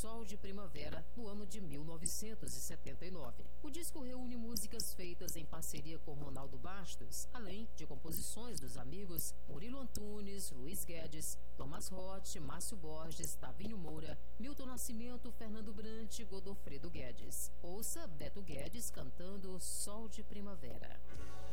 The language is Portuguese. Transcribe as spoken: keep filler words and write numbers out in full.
Sol de Primavera, no ano de mil novecentos e setenta e nove. O disco reúne músicas feitas em parceria com Ronaldo Bastos, além de composições dos amigos Murilo Antunes, Luiz Guedes, Thomas Roth, Márcio Borges, Tavinho Moura, Milton Nascimento, Fernando Brant e Godofredo Guedes. Ouça Beto Guedes cantando Sol de Primavera.